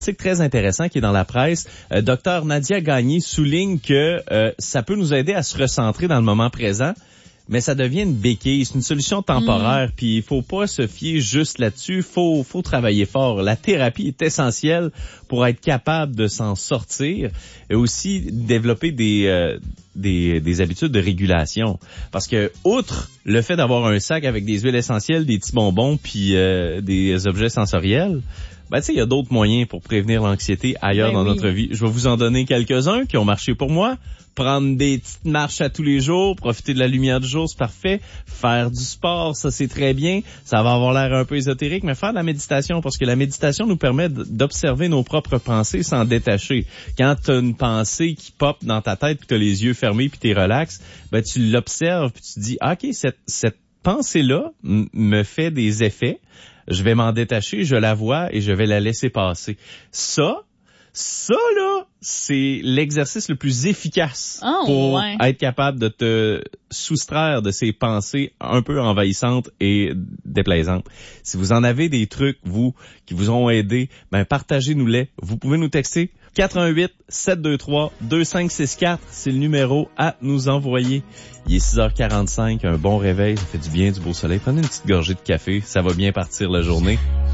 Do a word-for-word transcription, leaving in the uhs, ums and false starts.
C'est très intéressant qui est dans la presse. Euh, Docteur Nadia Gagné souligne que euh, ça peut nous aider à se recentrer dans le moment présent, mais ça devient une béquille, c'est une solution temporaire, mmh. puis il faut pas se fier juste là-dessus, faut faut travailler fort. La thérapie est essentielle pour être capable de s'en sortir et aussi développer des euh, des des habitudes de régulation, parce que outre le fait d'avoir un sac avec des huiles essentielles, des petits bonbons puis euh, des objets sensoriels, ben tu sais, il y a d'autres moyens pour prévenir l'anxiété ailleurs ben dans oui. notre vie. Je vais vous en donner quelques-uns qui ont marché pour moi. Prendre des petites marches à tous les jours, profiter de la lumière du jour, c'est parfait. Faire du sport, ça c'est très bien. Ça va avoir l'air un peu ésotérique, mais faire de la méditation, parce que la méditation nous permet d'observer nos propres pensées sans détacher. Quand tu as une pensée qui pop dans ta tête, puis tu as les yeux fermés, puis tu es relax, ben tu l'observes, puis tu te dis, ah, OK, cette, cette pensée-là m- me fait des effets. Je vais m'en détacher, je la vois et je vais la laisser passer. Ça, ça là, c'est l'exercice le plus efficace oh, pour ouais. être capable de te soustraire de ces pensées un peu envahissantes et déplaisantes. Si vous en avez des trucs, vous, qui vous ont aidé, ben partagez-nous-les. Vous pouvez nous texter quatre un huit, sept deux trois, deux cinq six quatre. C'est le numéro à nous envoyer. Il est six heures quarante-cinq, un bon réveil, ça fait du bien, du beau soleil. Prenez une petite gorgée de café, ça va bien partir la journée.